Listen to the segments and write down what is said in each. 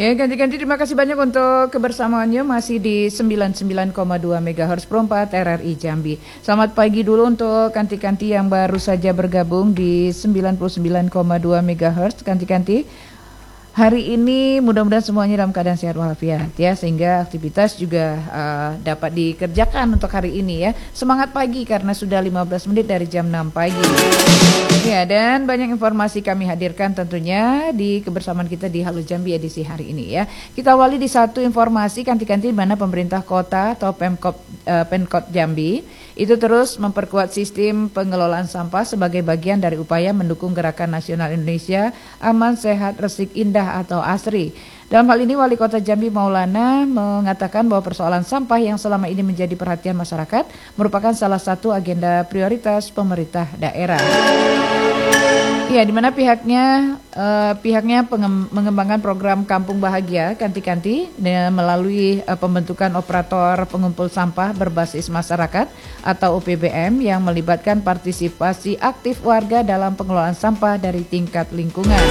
Ya, ganti-ganti terima kasih banyak untuk kebersamaannya masih di 99,2 MHz Pro 4 RRI Jambi. Selamat pagi dulu untuk kanti-kanti yang baru saja bergabung di 99,2 MHz. Kanti-kanti, hari ini mudah-mudahan semuanya dalam keadaan sehat walafiat ya, sehingga aktivitas juga dapat dikerjakan untuk hari ini ya. Semangat pagi karena sudah 15 menit dari jam 6 pagi. Ya, dan banyak informasi kami hadirkan tentunya di kebersamaan kita di Halo Jambi edisi hari ini ya. Kita awali di satu informasi kanti-kanti di mana pemerintah kota atau Pemkot Jambi itu terus memperkuat sistem pengelolaan sampah sebagai bagian dari upaya mendukung Gerakan Nasional Indonesia Aman, Sehat, Resik, Indah atau ASRI. Dalam hal ini Wali Kota Jambi Maulana mengatakan bahwa persoalan sampah yang selama ini menjadi perhatian masyarakat merupakan salah satu agenda prioritas pemerintah daerah. Ya, di mana pihaknya mengembangkan program Kampung Bahagia Kanti-kanti melalui pembentukan operator pengumpul sampah berbasis masyarakat atau OPBM yang melibatkan partisipasi aktif warga dalam pengelolaan sampah dari tingkat lingkungan.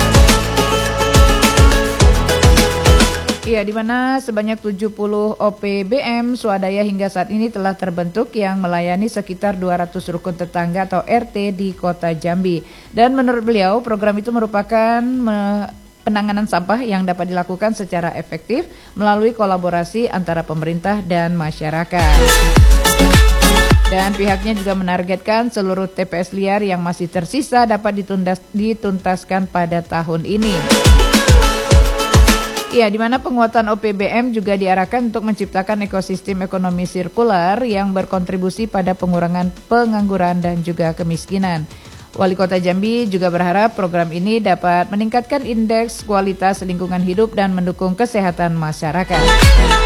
Iya, di mana sebanyak 70 OPBM swadaya hingga saat ini telah terbentuk yang melayani sekitar 200 rukun tetangga atau RT di Kota Jambi. Dan menurut beliau, program itu merupakan penanganan sampah yang dapat dilakukan secara efektif melalui kolaborasi antara pemerintah dan masyarakat. Dan pihaknya juga menargetkan seluruh TPS liar yang masih tersisa dapat dituntaskan pada tahun ini. Ya, di mana penguatan OPBM juga diarahkan untuk menciptakan ekosistem ekonomi sirkular yang berkontribusi pada pengurangan pengangguran dan juga kemiskinan. Wali Kota Jambi juga berharap program ini dapat meningkatkan indeks kualitas lingkungan hidup dan mendukung kesehatan masyarakat.